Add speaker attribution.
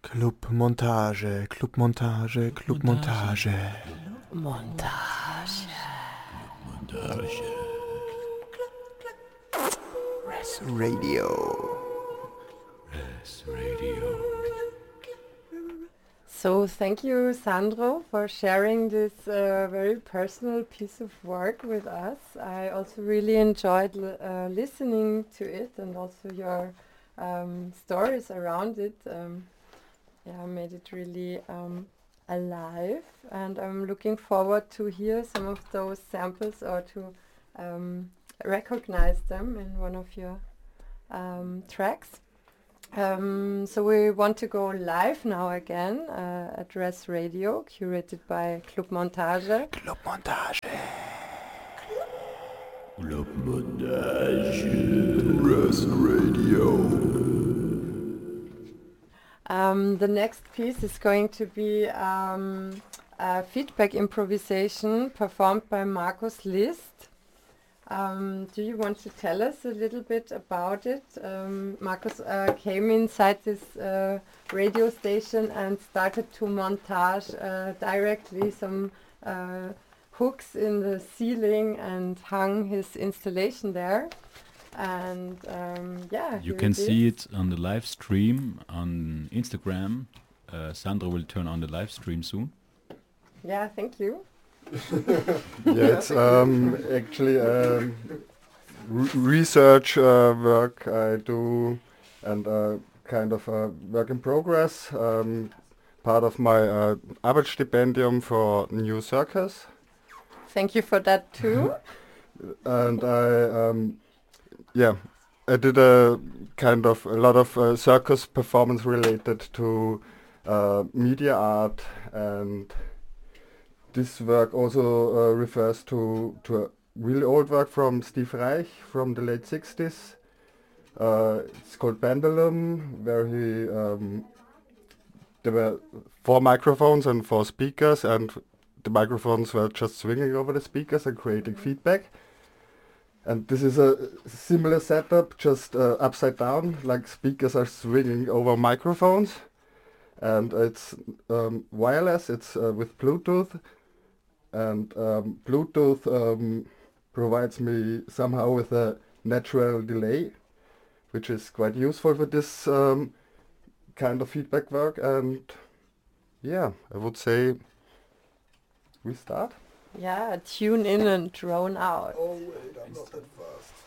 Speaker 1: Clubmontage, Clubmontage, Clubmontage.
Speaker 2: Montage.
Speaker 1: Res Radio.
Speaker 2: So thank you, Sandro, for sharing this very personal piece of work with us. I also really enjoyed listening to it and also your stories around it. Made it really alive, and I'm looking forward to hear some of those samples or to recognize them in one of your tracks. So we want to go live now again at Res Radio, curated by Clubmontage.
Speaker 1: Clubmontage.
Speaker 3: Res Radio.
Speaker 2: The next piece is going to be a feedback improvisation performed by Markus List. Do you want to tell us a little bit about it? Markus came inside this radio station and started to montage directly some hooks in the ceiling and hung his installation there. And
Speaker 4: you can see it on the live stream on Instagram. Sandra will turn on the live stream soon.
Speaker 2: Yeah, thank you.
Speaker 3: Yeah, it's actually research work I do, and kind of a work in progress. Part of my Arbeitsstipendium for New Circus.
Speaker 2: Thank you for that too.
Speaker 3: And I did a lot of circus performance related to media art, and this work also refers to a really old work from Steve Reich from the late 60s. It's called Pendulum, where there were 4 microphones and 4 speakers, and the microphones were just swinging over the speakers and creating feedback. And this is a similar setup, just upside down, like speakers are swinging over microphones. And it's wireless, it's with Bluetooth. And Bluetooth provides me somehow with a natural delay, which is quite useful for this kind of feedback work. And yeah, I would say we start.
Speaker 2: Yeah, tune in and drone out.
Speaker 3: Oh wait, I'm not that fast.